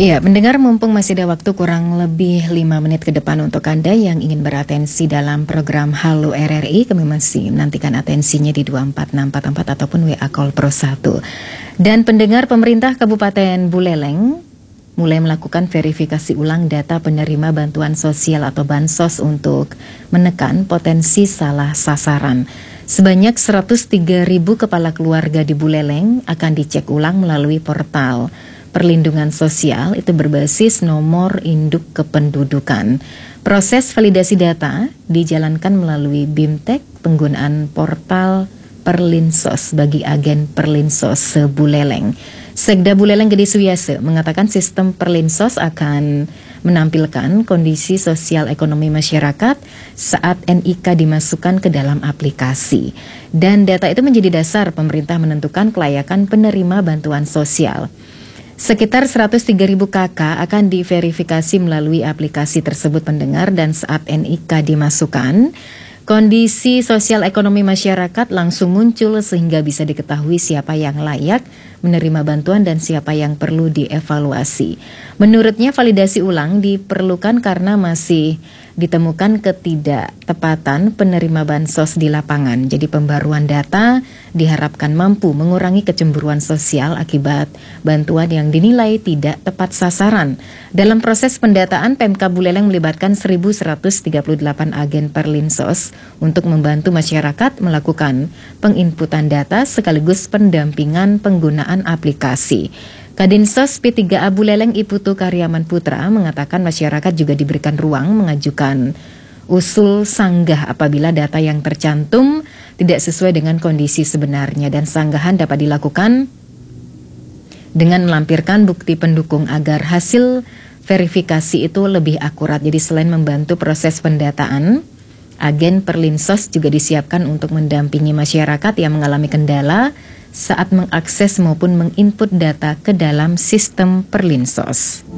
Iya, mendengar mumpung masih ada waktu kurang lebih 5 menit ke depan untuk Anda yang ingin beratensi dalam program Halo RRI, kami masih menantikan atensinya di 24644 ataupun WA Call Pro 1. Dan pendengar, pemerintah Kabupaten Buleleng mulai melakukan verifikasi ulang data penerima bantuan sosial atau bansos untuk menekan potensi salah sasaran. Sebanyak 103.000 kepala keluarga di Buleleng akan dicek ulang melalui portal Perlindungan Sosial itu berbasis nomor induk kependudukan. Proses validasi data dijalankan melalui BIMTEK penggunaan portal Perlinsos bagi agen Perlinsos se-Buleleng. Sekda Buleleng Gede Suyase mengatakan sistem Perlinsos akan menampilkan kondisi sosial ekonomi masyarakat saat NIK dimasukkan ke dalam aplikasi. Dan data itu menjadi dasar pemerintah menentukan kelayakan penerima bantuan sosial. Sekitar 103.000 KK akan diverifikasi melalui aplikasi tersebut pendengar, dan saat NIK dimasukkan, kondisi sosial ekonomi masyarakat langsung muncul sehingga bisa diketahui siapa yang layak menerima bantuan dan siapa yang perlu dievaluasi. Menurutnya validasi ulang diperlukan karena masih ditemukan ketidaktepatan penerima bansos di lapangan. Jadi pembaruan data diharapkan mampu mengurangi kecemburuan sosial akibat bantuan yang dinilai tidak tepat sasaran. Dalam proses pendataan, Pemkab Buleleng melibatkan 1.138 agen Perlinsos untuk membantu masyarakat melakukan penginputan data sekaligus pendampingan penggunaan aplikasi. Kadinsos P3A Buleleng Iputu Karyaman Putra mengatakan masyarakat juga diberikan ruang mengajukan usul sanggah apabila data yang tercantum tidak sesuai dengan kondisi sebenarnya, dan sanggahan dapat dilakukan dengan melampirkan bukti pendukung agar hasil verifikasi itu lebih akurat. Jadi selain membantu proses pendataan, agen Perlinsos juga disiapkan untuk mendampingi masyarakat yang mengalami kendala saat mengakses maupun menginput data ke dalam sistem Perlinsos.